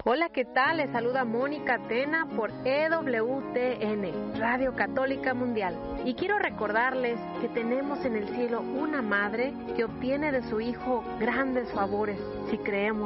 Hola, ¿qué tal? Les saluda Mónica Tena por EWTN, Radio Católica Mundial. Y quiero recordarles que tenemos en el cielo una madre que obtiene de su Hijo grandes favores si creemos